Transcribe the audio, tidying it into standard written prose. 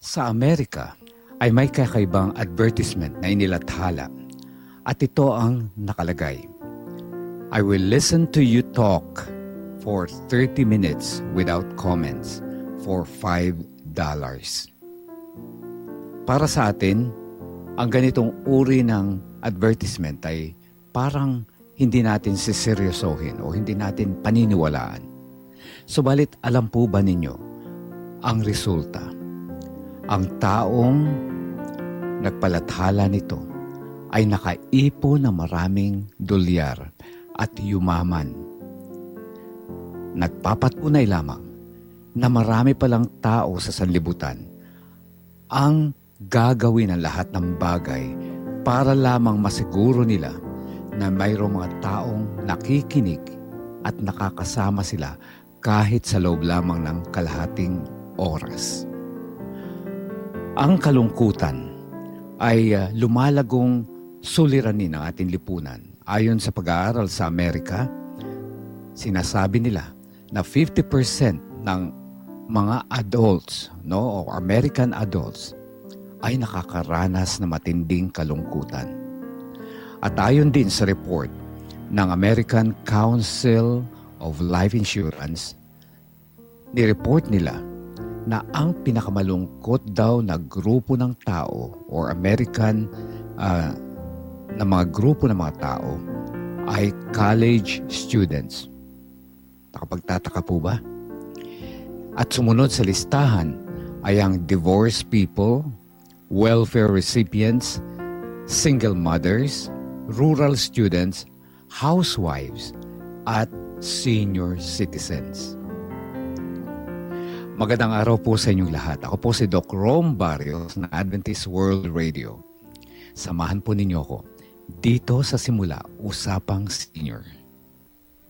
Sa Amerika ay may kakaibang advertisement na inilathala at ito ang nakalagay. I will listen to you talk for 30 minutes without comments for $5. Para sa atin, ang ganitong uri ng advertisement ay parang hindi natin siseryosohin o hindi natin paniniwalaan. Subalit alam po ba ninyo ang resulta? Ang taong nagpalathala nito ay nakaipon ng maraming dolyar at yumaman. Nagpapatunay lamang na marami palang tao sa sanlibutan ang gagawin ang lahat ng bagay para lamang masiguro nila na mayroong mga taong nakikinig at nakakasama sila kahit sa loob lamang ng kalahating oras. Ang kalungkutan ay lumalagong suliranin ng ating lipunan. Ayon sa pag-aaral sa Amerika, sinasabi nila na 50% ng mga adults, o American adults, ay nakakaranas na matinding kalungkutan. At ayon din sa report ng American Council of Life Insurance, nireport nila na ang pinakamalungkot daw na grupo ng tao or American na mga grupo ng mga tao ay college students. Nakapagtataka po ba? At sumunod sa listahan ay ang divorced people, welfare recipients, single mothers, rural students, housewives, at senior citizens. Magandang araw po sa inyong lahat. Ako po si Doc Rom Barrios ng Adventist World Radio. Samahan po ninyo ako dito sa Simula Usapang Senior.